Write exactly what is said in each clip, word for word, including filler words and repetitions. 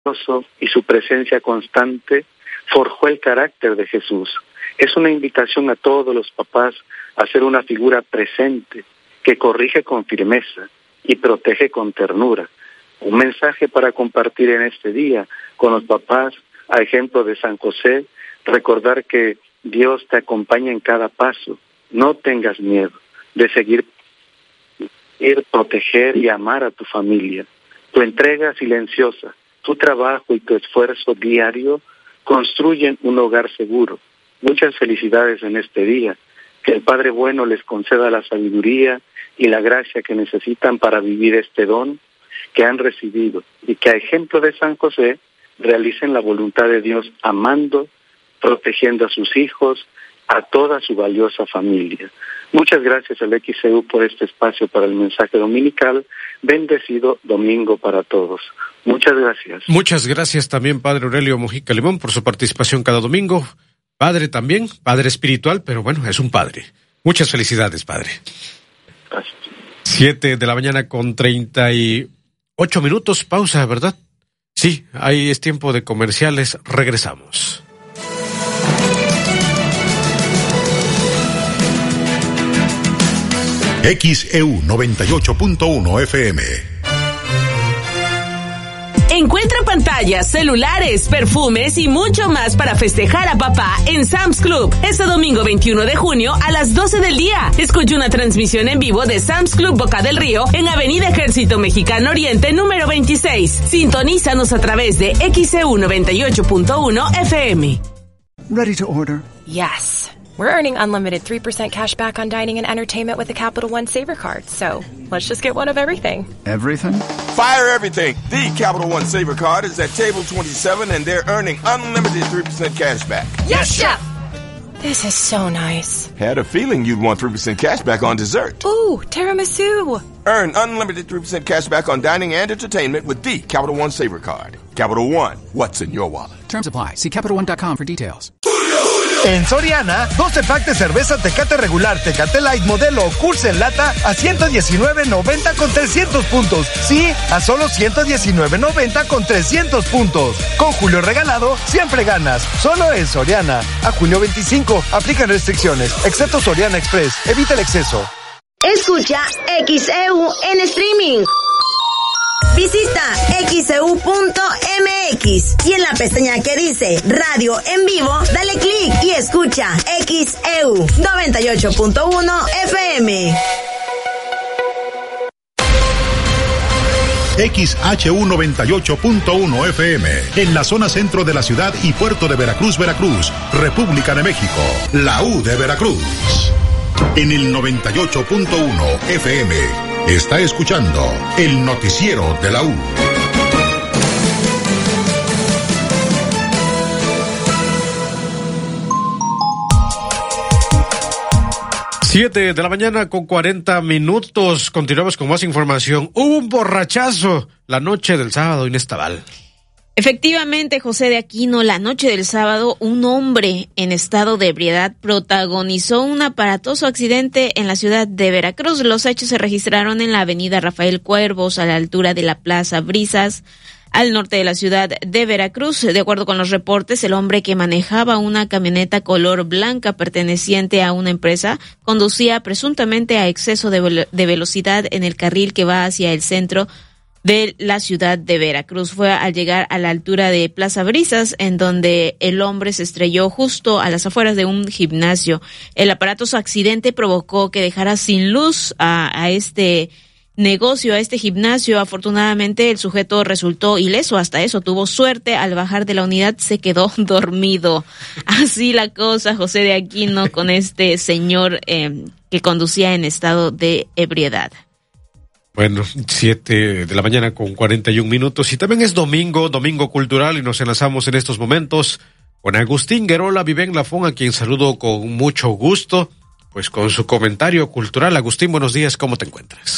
y su presencia constante forjó el carácter de Jesús. Es una invitación a todos los papás a ser una figura presente que corrige con firmeza y protege con ternura. Un mensaje para compartir en este día con los papás, a ejemplo de San José, recordar que Dios te acompaña en cada paso. No tengas miedo de seguir, ir, proteger y amar a tu familia. Tu entrega silenciosa, tu trabajo y tu esfuerzo diario construyen un hogar seguro. Muchas felicidades en este día. Que el Padre Bueno les conceda la sabiduría y la gracia que necesitan para vivir este don que han recibido, y que a ejemplo de San José realicen la voluntad de Dios amando, protegiendo a sus hijos, a toda su valiosa familia. Muchas gracias al X E U por este espacio para el mensaje dominical. Bendecido domingo para todos. Muchas gracias. Muchas gracias también, Padre Aurelio Mojica Limón, por su participación cada domingo. Padre también, padre espiritual, pero bueno, es un padre. Muchas felicidades, Padre. Gracias. Siete de la mañana con treinta y ocho minutos, pausa, ¿verdad? Sí, ahí es tiempo de comerciales, regresamos. X E U noventa y ocho punto uno F M. Encuentra pantallas, celulares, perfumes y mucho más para festejar a papá en Sam's Club. Este domingo veintiuno de junio a las doce del día. Escucha una transmisión en vivo de Sam's Club Boca del Río en Avenida Ejército Mexicano Oriente número veintiséis. Sintonízanos a través de X E U noventa y ocho punto uno F M. Ready to order? Yes. We're earning unlimited three percent cash back on dining and entertainment with the Capital One Saver Card. So, let's just get one of everything. Everything? Fire everything. The Capital One Saver Card is at table twenty-seven and they're earning unlimited three percent cash back. Yes, Chef! This is so nice. Had a feeling you'd want three percent cash back on dessert. Ooh, tiramisu. Earn unlimited three percent cash back on dining and entertainment with the Capital One Saver Card. Capital One, what's in your wallet? Terms apply. See Capital One dot com for details. En Soriana, doce pack de cerveza Tecate regular, Tecate Light modelo o Curse en lata a ciento diecinueve noventa con trescientos puntos. Sí, a solo ciento diecinueve noventa con trescientos puntos. Con Julio Regalado, siempre ganas. Solo en Soriana. A julio veinticinco, aplican restricciones. Excepto Soriana Express. Evita el exceso. Escucha X E U en streaming. Visita X E U punto M X y en la pestaña que dice Radio en Vivo, dale clic y escucha X E U noventa y ocho punto uno F M. X H U noventa y ocho punto uno F M, en la zona centro de la ciudad y puerto de Veracruz, Veracruz, República de México, la U de Veracruz. En el noventa y ocho punto uno F M, está escuchando el noticiero de la U. Siete de la mañana con cuarenta minutos. Continuamos con más información. Hubo un borrachazo la noche del sábado, Inés Tabal. Efectivamente, José de Aquino, la noche del sábado, un hombre en estado de ebriedad protagonizó un aparatoso accidente en la ciudad de Veracruz. Los hechos se registraron en la avenida Rafael Cuervos, a la altura de la Plaza Brisas, al norte de la ciudad de Veracruz. De acuerdo con los reportes, el hombre, que manejaba una camioneta color blanca perteneciente a una empresa, conducía presuntamente a exceso de, ve- de velocidad en el carril que va hacia el centro de la ciudad de Veracruz. Fue al llegar a la altura de Plaza Brisas, en donde el hombre se estrelló justo a las afueras de un gimnasio. El aparatoso accidente provocó que dejara sin luz a, a este negocio, a este gimnasio. Afortunadamente el sujeto resultó ileso, hasta eso tuvo suerte. Al bajar de la unidad se quedó dormido. Así la cosa, José de Aquino, con este señor eh, que conducía en estado de ebriedad. Bueno, siete de la mañana con cuarenta y un minutos, y también es domingo, domingo cultural, y nos enlazamos en estos momentos con Agustín Guerola Viven Lafón, a quien saludo con mucho gusto, pues con su comentario cultural. Agustín, buenos días, ¿cómo te encuentras?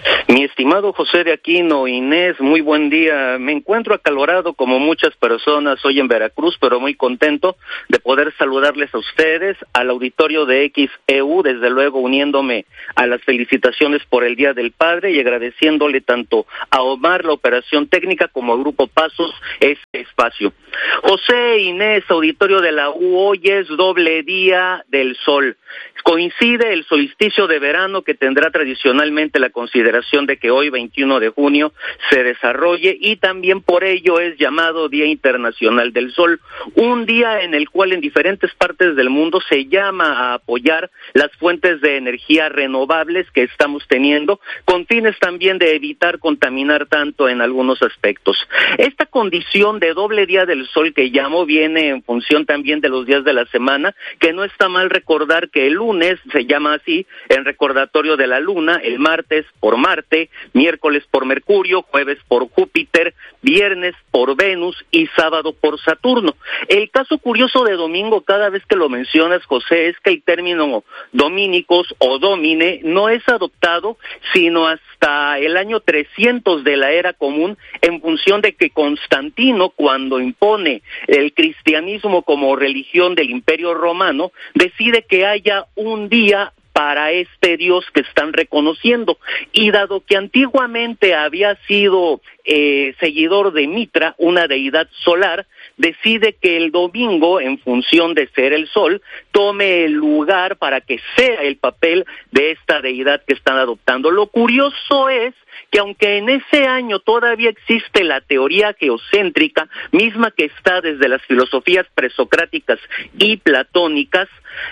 Mi estimado José de Aquino, Inés, muy buen día. Me encuentro acalorado como muchas personas hoy en Veracruz, pero muy contento de poder saludarles a ustedes, al auditorio de X E U, desde luego uniéndome a las felicitaciones por el Día del Padre y agradeciéndole tanto a Omar la operación técnica como a Grupo Pasos este espacio. José, Inés, auditorio de la U, hoy es doble día del sol. Coincide el solsticio de verano que tendrá tradicionalmente la consideración de que hoy, veintiuno de junio, se desarrolle y también por ello es llamado Día Internacional del Sol, un día en el cual en diferentes partes del mundo se llama a apoyar las fuentes de energía renovables que estamos teniendo, con fines también de evitar contaminar tanto en algunos aspectos. Esta condición de doble día del sol que llamo viene en función también de los días de la semana, que no está mal recordar que el lunes se llama así en recordatorio de la luna, el martes por Marte, miércoles por Mercurio, jueves por Júpiter, viernes por Venus y sábado por Saturno. El caso curioso de domingo, cada vez que lo mencionas, José, es que el término dominicos o domine no es adoptado sino hasta el año trescientos de la era común, en función de que Constantino, cuando impone el cristianismo como religión del Imperio Romano, decide que haya un día para este Dios que están reconociendo, y dado que antiguamente había sido eh, seguidor de Mitra, una deidad solar, decide que el domingo, en función de ser el sol, tome el lugar para que sea el papel de esta deidad que están adoptando. Lo curioso es que aunque en ese año todavía existe la teoría geocéntrica, misma que está desde las filosofías presocráticas y platónicas,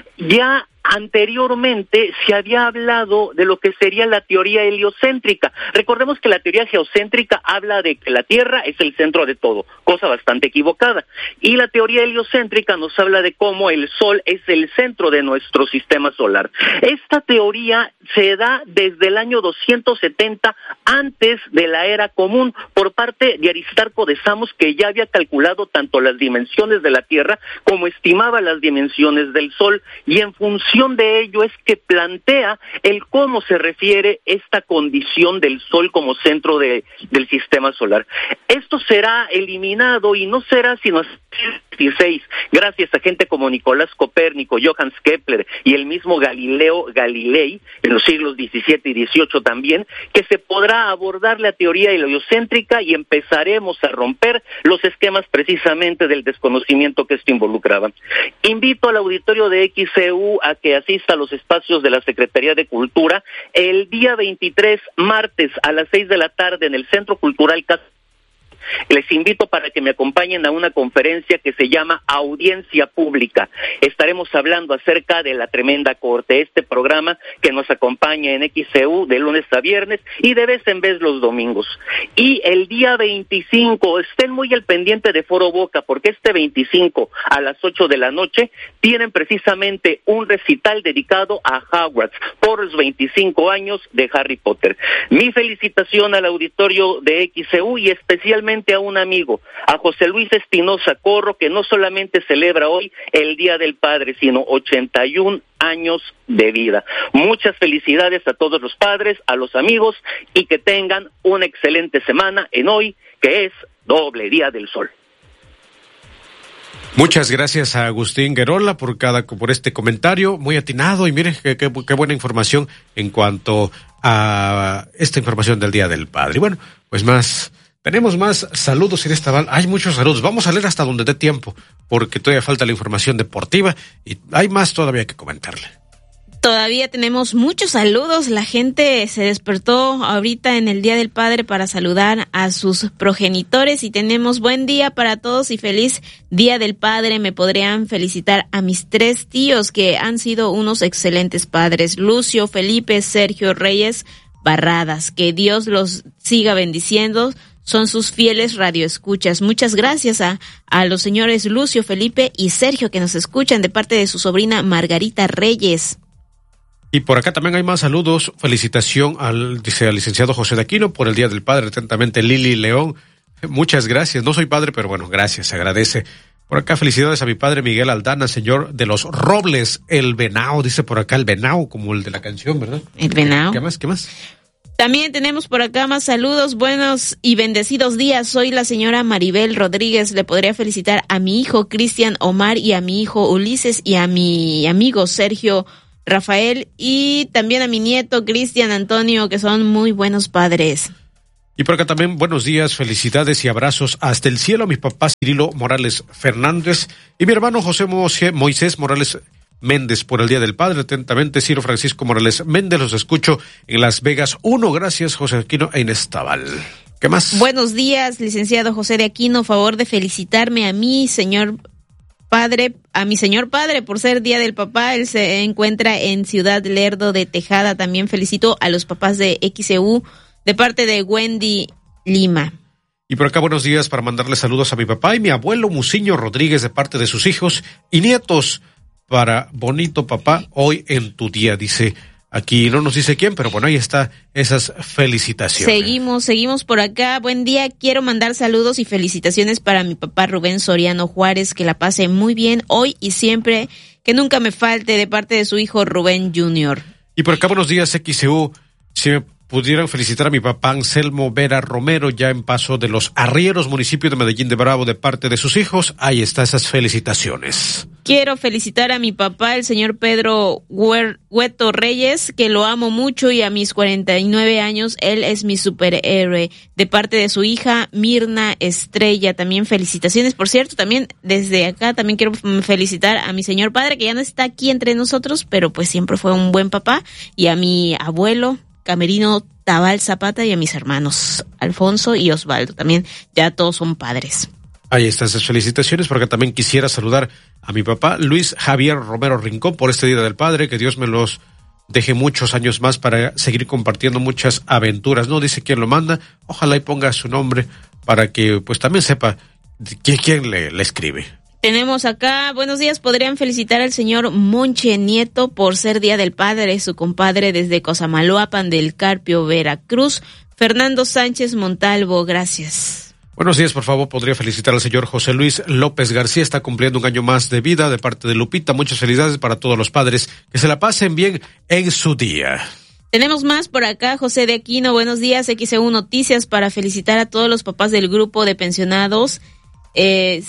ya anteriormente se había hablado de lo que sería la teoría heliocéntrica. Recordemos que la teoría geocéntrica habla de que la Tierra es el centro de todo, cosa bastante equivocada. Y la teoría heliocéntrica nos habla de cómo el Sol es el centro de nuestro sistema solar. Esta teoría se da desde el año doscientos setenta antes de la era común por parte de Aristarco de Samos, que ya había calculado tanto las dimensiones de la Tierra como estimaba las dimensiones del Sol, y en función de ello es que plantea el cómo se refiere esta condición del Sol como centro de, del sistema solar. Esto será eliminado y no será sino hasta el dieciséis, gracias a gente como Nicolás Copérnico, Johannes Kepler y el mismo Galileo Galilei, en los siglos diecisiete y dieciocho también, que se podrá abordar la teoría heliocéntrica y empezaremos a romper los esquemas precisamente del desconocimiento que esto involucraba. Invito al auditorio de X E U a que asista a los espacios de la Secretaría de Cultura el día veintitrés, martes, a las seis de la tarde en el Centro Cultural Casa. Les invito para que me acompañen a una conferencia que se llama Audiencia Pública. Estaremos hablando acerca de la Tremenda Corte, este programa que nos acompaña en X E U de lunes a viernes y de vez en vez los domingos. Y el día veinticinco, estén muy al pendiente de Foro Boca, porque este veinticinco a las ocho de la noche tienen precisamente un recital dedicado a Hogwarts por los veinticinco años de Harry Potter. Mi felicitación al auditorio de X E U y especialmente a un amigo, a José Luis Espinosa Corro, que no solamente celebra hoy el Día del Padre, sino ochenta y un años de vida. Muchas felicidades a todos los padres, a los amigos, y que tengan una excelente semana en hoy, que es doble Día del Sol. Muchas gracias a Agustín Guerola por cada por este comentario muy atinado, y mire qué, qué, qué buena información en cuanto a esta información del Día del Padre. Y bueno, pues más tenemos más saludos en esta val. Hay muchos saludos. Vamos a leer hasta donde dé tiempo, porque todavía falta la información deportiva y hay más todavía que comentarle. Todavía tenemos muchos saludos. La gente se despertó ahorita en el Día del Padre para saludar a sus progenitores, y tenemos buen día para todos y feliz Día del Padre. Me podrían felicitar a mis tres tíos que han sido unos excelentes padres: Lucio, Felipe, Sergio Reyes Barradas. Que Dios los siga bendiciendo. Son sus fieles radioescuchas. Muchas gracias a, a los señores Lucio, Felipe y Sergio que nos escuchan de parte de su sobrina Margarita Reyes. Y por acá también hay más saludos. Felicitación al, dice, al licenciado José de Aquino por el Día del Padre. Atentamente, Lili León. Muchas gracias. No soy padre, pero bueno, gracias, se agradece. Por acá, felicidades a mi padre Miguel Aldana, señor de los Robles, el Venao, dice por acá el Venao, como el de la canción, ¿verdad? El Venao. ¿Qué más? ¿Qué más? También tenemos por acá más saludos. Buenos y bendecidos días. Soy la señora Maribel Rodríguez. Le podría felicitar a mi hijo Cristian Omar y a mi hijo Ulises y a mi amigo Sergio Rafael y también a mi nieto Cristian Antonio, que son muy buenos padres. Y por acá también buenos días, felicidades y abrazos hasta el cielo a mi papá Cirilo Morales Fernández y mi hermano José Moisés Morales Méndez por el Día del Padre. Atentamente, Ciro Francisco Morales Méndez, los escucho en Las Vegas uno. Gracias, José Aquino e Inés Tabal. ¿Qué más? Buenos días, licenciado José de Aquino. Favor de felicitarme a mí, señor padre, a mi señor padre por ser Día del Papá. Él se encuentra en Ciudad Lerdo de Tejada. También felicito a los papás de X E U de parte de Wendy Lima. Y por acá buenos días para mandarle saludos a mi papá y mi abuelo Muciño Rodríguez de parte de sus hijos y nietos. Para bonito papá, hoy en tu día, dice aquí, no nos dice quién, pero bueno, ahí está esas felicitaciones. Seguimos, seguimos por acá. Buen día, quiero mandar saludos y felicitaciones para mi papá Rubén Soriano Juárez, que la pase muy bien hoy y siempre, que nunca me falte, de parte de su hijo Rubén junior Y por acá buenos días, X C U, si me pudieran felicitar a mi papá Anselmo Vera Romero, ya en Paso de los Arrieros, municipio de Medellín de Bravo, de parte de sus hijos, ahí está esas felicitaciones. Quiero felicitar a mi papá, el señor Pedro Hueto Reyes, que lo amo mucho y a mis cuarenta y nueve años, él es mi superhéroe, de parte de su hija Mirna Estrella. También felicitaciones, por cierto, también desde acá también quiero felicitar a mi señor padre, que ya no está aquí entre nosotros, pero pues siempre fue un buen papá, y a mi abuelo Camerino Tabal Zapata y a mis hermanos Alfonso y Osvaldo, también ya todos son padres. Ahí están esas felicitaciones, porque también quisiera saludar a mi papá Luis Javier Romero Rincón por este Día del Padre, que Dios me los deje muchos años más para seguir compartiendo muchas aventuras. No dice quién lo manda, ojalá y ponga su nombre para que pues también sepa quién, quién le, le escribe. Tenemos acá, buenos días, podrían felicitar al señor Monche Nieto por ser Día del Padre, su compadre desde Cosamaloapan del Carpio, Veracruz, Fernando Sánchez Montalvo, gracias. Buenos días, por favor, podría felicitar al señor José Luis López García, está cumpliendo un año más de vida de parte de Lupita. Muchas felicidades para todos los padres, que se la pasen bien en su día. Tenemos más por acá, José de Aquino, buenos días, X E U Noticias, para felicitar a todos los papás del grupo de pensionados eh,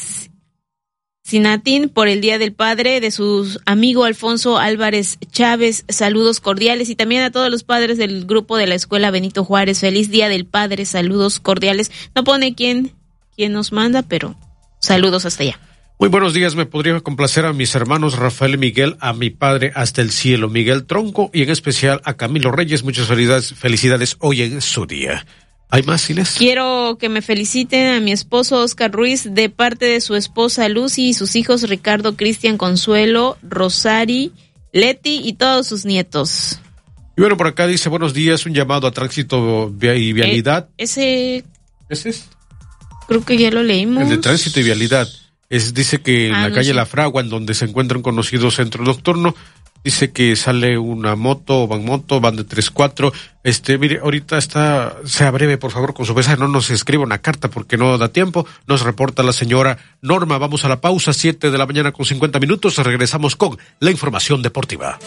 Sinatín por el Día del Padre de su amigo Alfonso Álvarez Chávez, saludos cordiales, y también a todos los padres del grupo de la Escuela Benito Juárez, feliz Día del Padre, saludos cordiales. No pone quién, quién nos manda, pero saludos hasta allá. Muy buenos días, me podría complacer a mis hermanos Rafael y Miguel, a mi padre hasta el cielo, Miguel Tronco, y en especial a Camilo Reyes, muchas felicidades, felicidades hoy en su día. ¿Hay más, Inés? Quiero que me feliciten a mi esposo Oscar Ruiz de parte de su esposa Lucy y sus hijos Ricardo, Cristian, Consuelo, Rosari, Leti y todos sus nietos. Y bueno, por acá dice, buenos días, un llamado a tránsito y vialidad. Eh, ese... ¿Ese es? Creo que ya lo leímos. El de tránsito y vialidad. Es, dice que en ah, la no calle sé. La Fragua, en donde se encuentra un conocido centro nocturno, dice que sale una moto, van moto, van de tres cuatro. Este, mire, ahorita está, sea breve, por favor, con su mensaje, no nos escriba una carta porque no da tiempo. Nos reporta la señora Norma. Vamos a la pausa, siete de la mañana con cincuenta minutos. Regresamos con la información deportiva.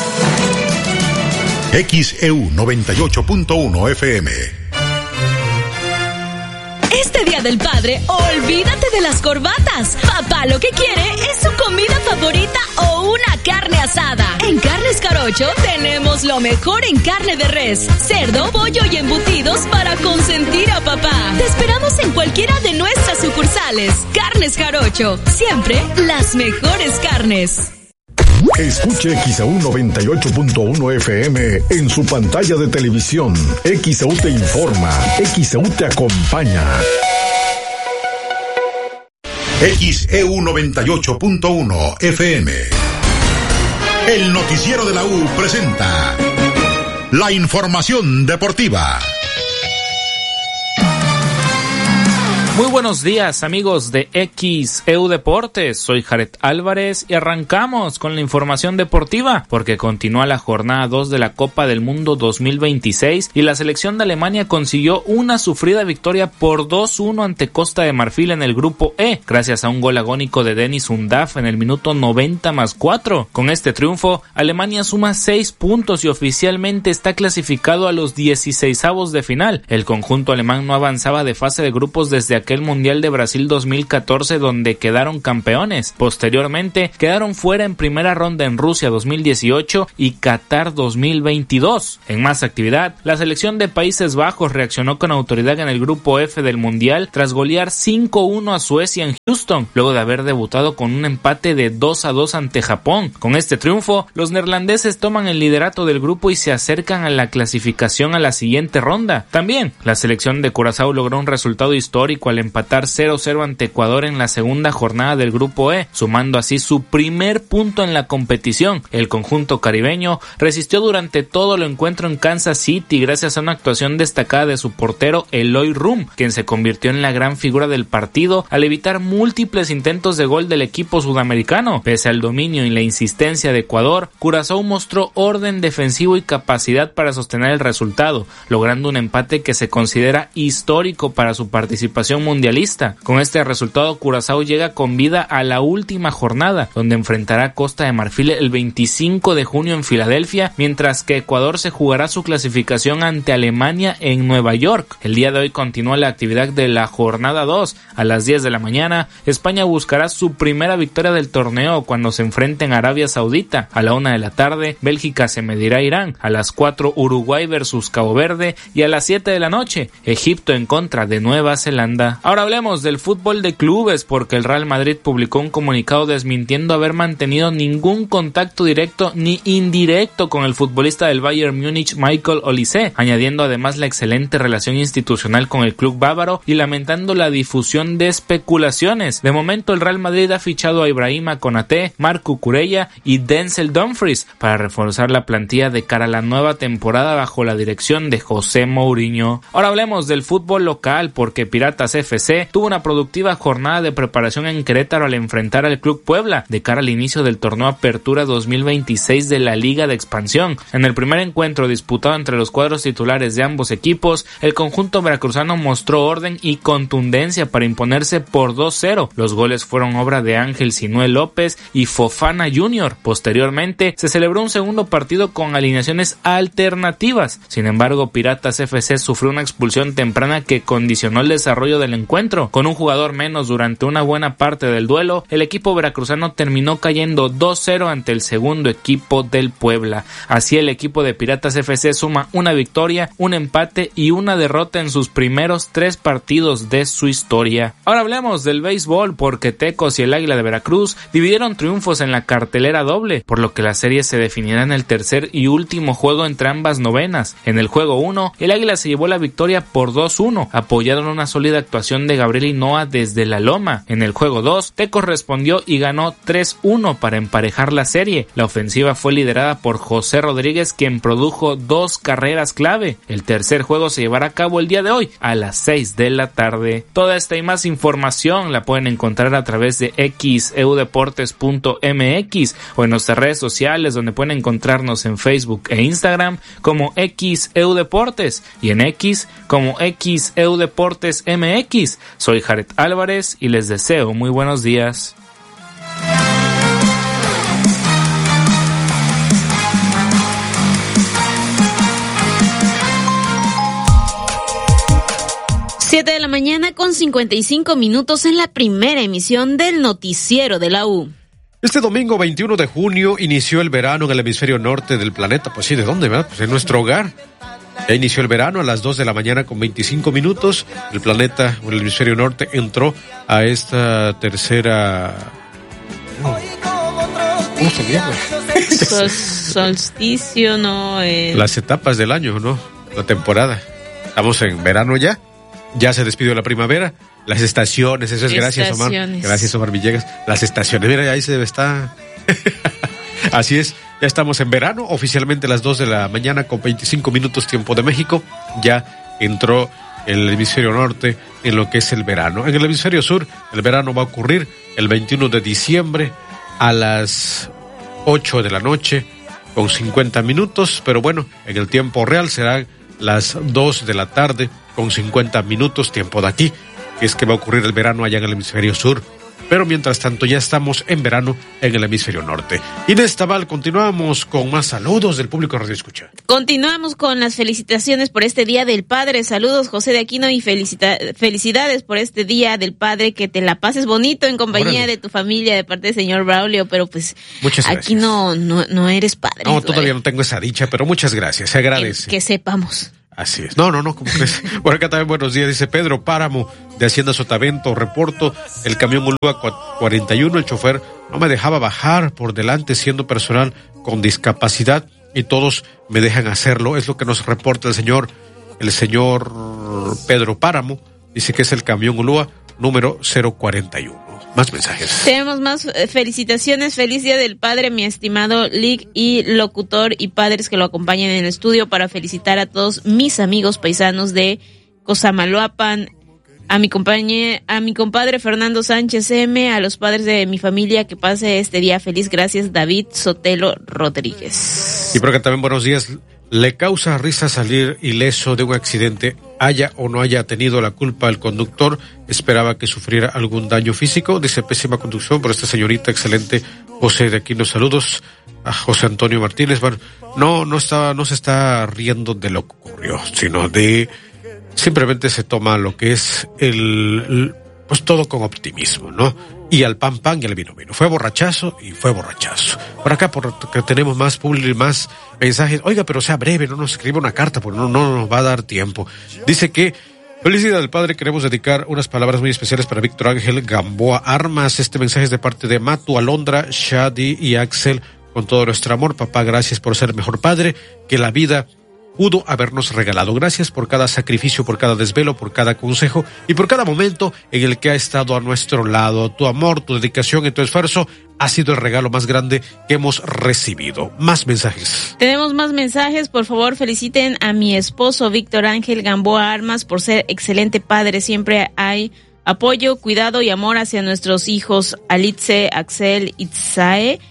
X E U noventa y ocho punto uno F M. Este Día del Padre, olvídate de las corbatas. Papá lo que quiere es su comida favorita o una carne asada. En Carnes Jarocho tenemos lo mejor en carne de res, cerdo, pollo y embutidos para consentir a papá. Te esperamos en cualquiera de nuestras sucursales. Carnes Jarocho, siempre las mejores carnes. Escuche X E U noventa y ocho punto uno F M en su pantalla de televisión. X E U te informa, X E U te acompaña. X E U noventa y ocho punto uno F M. El noticiero de la U presenta la información deportiva. Muy buenos días, amigos de X E U Deportes. Soy Jared Álvarez y arrancamos con la información deportiva porque continúa la jornada dos de la Copa del Mundo dos mil veintiséis y la selección de Alemania consiguió una sufrida victoria por dos uno ante Costa de Marfil en el grupo E, gracias a un gol agónico de Dennis Undav en el minuto noventa más cuatro. Con este triunfo, Alemania suma seis puntos y oficialmente está clasificado a los dieciseisavos de final. El conjunto alemán no avanzaba de fase de grupos desde aquel Mundial de Brasil dos mil catorce donde quedaron campeones. Posteriormente quedaron fuera en primera ronda en Rusia dos mil dieciocho y Qatar dos mil veintidós. En más actividad, la selección de Países Bajos reaccionó con autoridad en el grupo F del Mundial tras golear cinco uno a Suecia en Houston, luego de haber debutado con un empate de dos a dos ante Japón. Con este triunfo, los neerlandeses toman el liderato del grupo y se acercan a la clasificación a la siguiente ronda. También, la selección de Curazao logró un resultado histórico al empatar cero cero ante Ecuador en la segunda jornada del grupo E, sumando así su primer punto en la competición. El conjunto caribeño resistió durante todo el encuentro en Kansas City gracias a una actuación destacada de su portero Eloy Rum, quien se convirtió en la gran figura del partido al evitar múltiples intentos de gol del equipo sudamericano. Pese al dominio y la insistencia de Ecuador, Curazao mostró orden defensivo y capacidad para sostener el resultado, logrando un empate que se considera histórico para su participación mundialista. Con este resultado, Curazao llega con vida a la última jornada, donde enfrentará a Costa de Marfil el veinticinco de junio en Filadelfia, mientras que Ecuador se jugará su clasificación ante Alemania en Nueva York. El día de hoy continúa la actividad de la jornada dos. A las diez de la mañana, España buscará su primera victoria del torneo cuando se enfrenten a Arabia Saudita. A la una de la tarde, Bélgica se medirá a Irán. A las cuatro, Uruguay versus Cabo Verde. Y a las siete de la noche, Egipto en contra de Nueva Zelanda. Ahora hablemos del fútbol de clubes porque el Real Madrid publicó un comunicado desmintiendo haber mantenido ningún contacto directo ni indirecto con el futbolista del Bayern Múnich Michael Olise, añadiendo además la excelente relación institucional con el club bávaro y lamentando la difusión de especulaciones. De momento el Real Madrid ha fichado a Ibrahima Konaté, Marco Cucurella y Denzel Dumfries para reforzar la plantilla de cara a la nueva temporada bajo la dirección de José Mourinho. Ahora hablemos del fútbol local porque Piratas F C tuvo una productiva jornada de preparación en Querétaro al enfrentar al Club Puebla de cara al inicio del torneo Apertura dos mil veintiséis de la Liga de Expansión. En el primer encuentro disputado entre los cuadros titulares de ambos equipos, el conjunto veracruzano mostró orden y contundencia para imponerse por dos cero. Los goles fueron obra de Ángel Sinué López y Fofana junior Posteriormente, se celebró un segundo partido con alineaciones alternativas. Sin embargo, Piratas F C sufrió una expulsión temprana que condicionó el desarrollo del encuentro. Con un jugador menos durante una buena parte del duelo, el equipo veracruzano terminó cayendo dos cero ante el segundo equipo del Puebla. Así el equipo de Piratas F C suma una victoria, un empate y una derrota en sus primeros tres partidos de su historia. Ahora hablemos del béisbol porque Tecos y el Águila de Veracruz dividieron triunfos en la cartelera doble, por lo que la serie se definirá en el tercer y último juego entre ambas novenas. En el juego uno, el Águila se llevó la victoria por dos uno, apoyado en una sólida actuación de Gabriel Hinoa desde la loma. En el juego dos, Tecos respondió y ganó tres uno para emparejar la serie. La ofensiva fue liderada por José Rodríguez, quien produjo dos carreras clave. El tercer juego se llevará a cabo el día de hoy a las seis de la tarde. Toda esta y más información la pueden encontrar a través de x e u deportes punto m x o en nuestras redes sociales, donde pueden encontrarnos en Facebook e Instagram como X E U Deportes y en X como X E U Deportes M X. Soy Jared Álvarez y les deseo muy buenos días. siete de la mañana con cincuenta y cinco minutos en la primera emisión del noticiero de la U. Este domingo veintiuno de junio inició el verano en el hemisferio norte del planeta. Pues sí, ¿de dónde, verdad? Pues en nuestro hogar. Ya inició el verano a las dos de la mañana con veinticinco minutos. El planeta, o el hemisferio norte, entró a esta tercera... ¿Cómo se llama? Sol, solsticio, ¿no? Eh... Las etapas del año, ¿no? La temporada. Estamos en verano ya. Ya se despidió la primavera. Las estaciones, eso es gracias, Omar. Gracias, Omar Villegas. Las estaciones, mira, ahí se está. Así es, ya estamos en verano, oficialmente a las dos de la mañana con veinticinco minutos tiempo de México. Ya entró en el hemisferio norte en lo que es el verano. En el hemisferio sur, el verano va a ocurrir el veintiuno de diciembre a las ocho de la noche con cincuenta minutos, pero bueno, en el tiempo real serán las dos de la tarde con cincuenta minutos, tiempo de aquí, que es que va a ocurrir el verano allá en el hemisferio sur. Pero mientras tanto ya estamos en verano en el hemisferio norte. Inés Tabal, continuamos con más saludos del público Radio Escucha. Continuamos con las felicitaciones por este Día del Padre. Saludos, José de Aquino, y felicita- felicidades por este Día del Padre. Que te la pases bonito en compañía Órale. de tu familia, de parte del señor Braulio. Pero pues muchas aquí gracias. no, no, no eres padre. No, todavía no tengo esa dicha, pero muchas gracias, se agradece. Que, que sepamos. Así es. No, no, no, ¿cómo crees? Por acá también buenos días, dice Pedro Páramo, de Hacienda Sotavento, reporto, el camión Ulúa cuarenta y uno, el chofer no me dejaba bajar por delante siendo personal con discapacidad y todos me dejan hacerlo, es lo que nos reporta el señor, el señor Pedro Páramo, dice que es el camión Ulúa número cero cuarenta y uno. Más mensajes. Tenemos más eh, felicitaciones. Feliz Día del Padre, mi estimado Lick y locutor y padres que lo acompañan en el estudio, para felicitar a todos mis amigos paisanos de Cosamaloapan, a mi compañe, a mi compadre Fernando Sánchez M, a los padres de mi familia, que pase este día feliz. Gracias, David Sotelo Rodríguez. Y por acá también buenos días. Le causa risa salir ileso de un accidente, haya o no haya tenido la culpa el conductor, esperaba que sufriera algún daño físico, dice pésima conducción por esta señorita, excelente. José de Aquino, saludos a José Antonio Martínez. Bueno, no, no está, no se está riendo de lo que ocurrió, sino de, simplemente se toma lo que es el, el pues todo con optimismo, ¿no? Y al pan pan y al vino vino. Fue borrachazo y fue borrachazo. Por acá, porque tenemos más público y más mensajes. Oiga, pero sea breve, no nos escriba una carta, porque no, no nos va a dar tiempo. Dice que, feliz Día del Padre, queremos dedicar unas palabras muy especiales para Víctor Ángel Gamboa Armas. Este mensaje es de parte de Matu, Alondra, Shadi y Axel. Con todo nuestro amor, papá, gracias por ser el mejor padre que la vida pudo habernos regalado. Gracias por cada sacrificio, por cada desvelo, por cada consejo y por cada momento en el que ha estado a nuestro lado. Tu amor, tu dedicación y tu esfuerzo ha sido el regalo más grande que hemos recibido. Más mensajes. Tenemos más mensajes. Por favor, feliciten a mi esposo Víctor Ángel Gamboa Armas por ser excelente padre. Siempre hay apoyo, cuidado y amor hacia nuestros hijos Alitze, Axel, Itzae,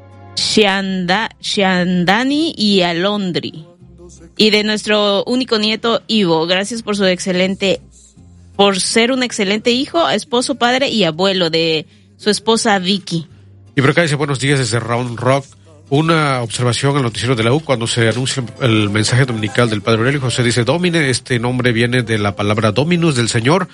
Shianda, Shiandani y Alondri. Y de nuestro único nieto, Ivo. Gracias por su excelente, por ser un excelente hijo, esposo, padre y abuelo de su esposa Vicky. Y por acá dice buenos días desde Round Rock. Una observación al noticiero de la U cuando se anuncia el mensaje dominical del Padre Aurelio José dice Domine, este nombre viene de la palabra Dominus, del Señor.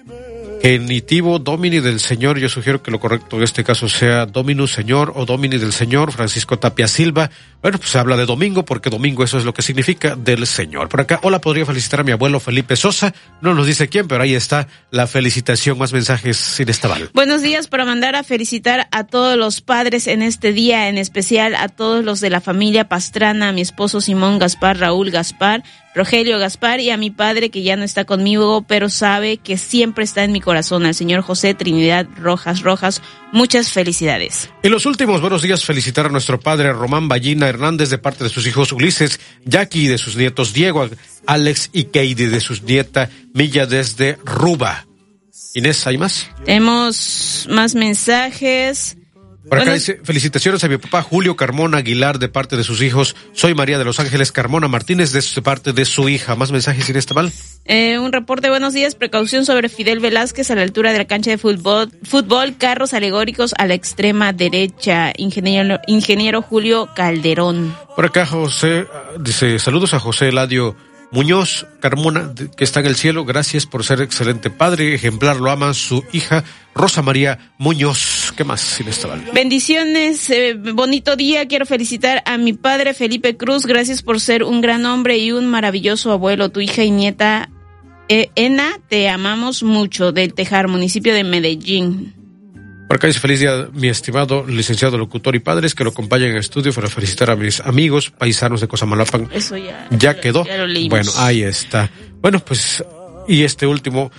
Genitivo Domini, del Señor. Yo sugiero que lo correcto en este caso sea Dominus, Señor, o Domini, del Señor. Francisco Tapia Silva. Bueno, pues se habla de domingo porque domingo eso es lo que significa del Señor. Por acá, hola, podría felicitar a mi abuelo Felipe Sosa. No nos dice quién, pero ahí está la felicitación. Más mensajes sin estaval. Buenos días, para mandar a felicitar a todos los padres en este día, en especial a todos los de la familia Pastrana, a mi esposo Simón Gaspar, Raúl Gaspar, Rogelio Gaspar, y a mi padre que ya no está conmigo, pero sabe que siempre está en mi corazón, al señor José Trinidad Rojas Rojas. Muchas felicidades. Y los últimos buenos días, felicitar a nuestro padre Román Ballina Hernández de parte de sus hijos Ulises, Jackie, de sus nietos Diego, Alex y Keidi, de sus nieta Milla desde Ruba. Inés, ¿hay más? Tenemos más mensajes. Por acá Bueno, dice, felicitaciones a mi papá Julio Carmona Aguilar de parte de sus hijos. Soy María de Los Ángeles Carmona Martínez de parte de su hija. ¿Más mensajes sin estaval? Eh, un reporte, buenos días, precaución sobre Fidel Velázquez a la altura de la cancha de fútbol, fútbol carros alegóricos a la extrema derecha, ingeniero, ingeniero Julio Calderón. Por acá José, dice, saludos a José Eladio Muñoz Carmona, que está en el cielo, gracias por ser excelente padre, ejemplar, lo ama su hija Rosa María Muñoz. ¿Qué más, sin estaval? Bendiciones, eh, bonito día, quiero felicitar a mi padre Felipe Cruz, gracias por ser un gran hombre y un maravilloso abuelo, tu hija y nieta eh, Ena, te amamos mucho, del Tejar, municipio de Medellín. Por acá dice, feliz día, mi estimado licenciado locutor y padres que lo acompañan en el estudio para felicitar a mis amigos paisanos de Cosamaloapan. Eso ya, ya, ya quedó. Ya lo leímos. Bueno, ahí está. Bueno, pues, y este último,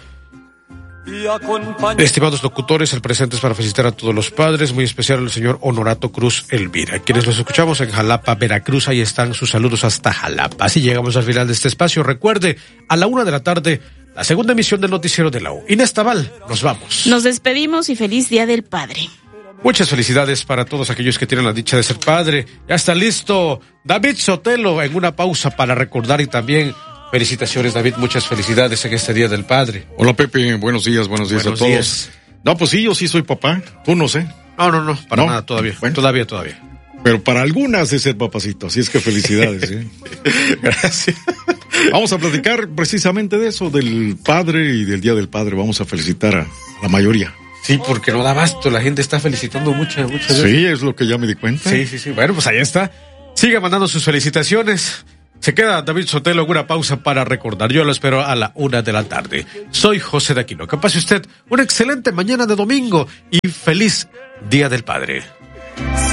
estimados locutores, el presente es para felicitar a todos los padres, muy especial al señor Honorato Cruz Elvira, quienes los escuchamos en Jalapa, Veracruz. Ahí están sus saludos hasta Jalapa. Así llegamos al final de este espacio. Recuerde, a la una de la tarde, la segunda emisión del noticiero de la U. Inés Tabal, nos vamos. Nos despedimos y feliz Día del Padre. Muchas felicidades para todos aquellos que tienen la dicha de ser padre. Ya está listo David Sotelo en una pausa para recordar y también felicitaciones, David, muchas felicidades en este Día del Padre. Hola, Pepe, buenos días, buenos días buenos a todos. Días. No, pues sí, yo sí soy papá, tú no sé. No, no, no, para ¿No? nada, todavía, bueno. todavía, todavía. Pero para algunas es ser papacito, así es que felicidades. ¿eh? Gracias. Vamos a platicar precisamente de eso, del padre y del Día del Padre. Vamos a felicitar a la mayoría. Sí, porque no da abasto, la gente está felicitando muchas, muchas veces. Sí, es lo que ya me di cuenta. Sí, sí, sí. Bueno, pues ahí está. Siga mandando sus felicitaciones. Se queda David Sotelo en una pausa para recordar. Yo lo espero a la una de la tarde. Soy José de Aquino. Que pase usted una excelente mañana de domingo y feliz Día del Padre.